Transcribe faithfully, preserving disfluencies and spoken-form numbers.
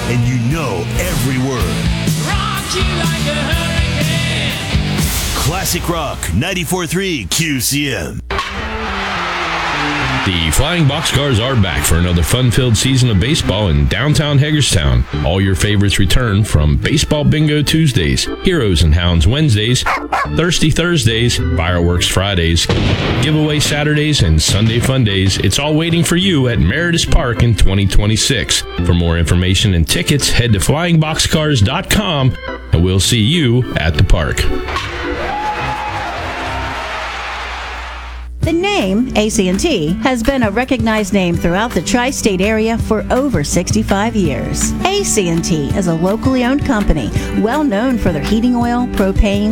and you know every word. Rock you like a hurricane. Classic Rock ninety-four point three Q C M. The Flying Boxcars are back for another fun-filled season of baseball in downtown Hagerstown. All your favorites return, from Baseball Bingo Tuesdays, Heroes and Hounds Wednesdays, Thirsty Thursdays, Fireworks Fridays, Giveaway Saturdays, and Sunday Fun Days. It's all waiting for you at Meredith Park in twenty twenty-six. For more information and tickets, head to flying boxcars dot com, and we'll see you at the park. The name A C and T has been a recognized name throughout the tri-state area for over sixty-five years. A C and T is a locally owned company, well known for their heating oil, propane,